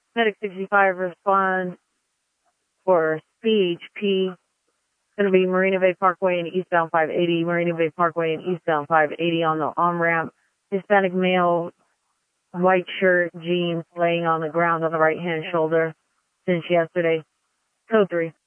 Medic 65 responds for CHP. Going to be Marina Bay Parkway and eastbound 580, Marina Bay Parkway and eastbound 580 on the on-ramp. Hispanic male, white shirt, jeans, laying on the ground on the right-hand shoulder since yesterday. Code 3.